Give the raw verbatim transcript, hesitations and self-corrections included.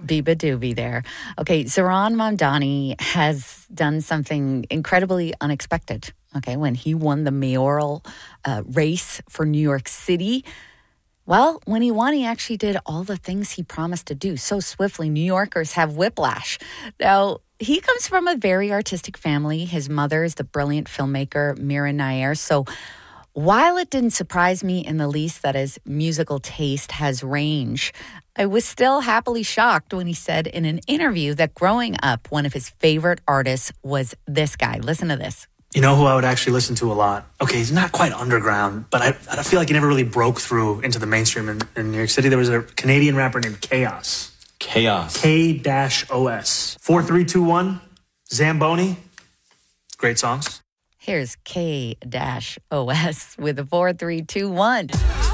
Biba Doobie there. Okay, Zohran Mamdani has done something incredibly unexpected. Okay, when he won the mayoral uh, race for New York City, well, when he won, he actually did all the things he promised to do so swiftly. New Yorkers have whiplash. Now, he comes from a very artistic family. His mother is the brilliant filmmaker Mira Nair. So while it didn't surprise me in the least that his musical taste has range, I was still happily shocked when he said in an interview that growing up, one of his favorite artists was this guy. Listen to this. You know who I would actually listen to a lot? Okay, he's not quite underground, but I, I feel like he never really broke through into the mainstream in, in New York City. There was a Canadian rapper named Chaos. Chaos. K O S. four three two one, Zamboni. Great songs. Here's K O S with a four three two one.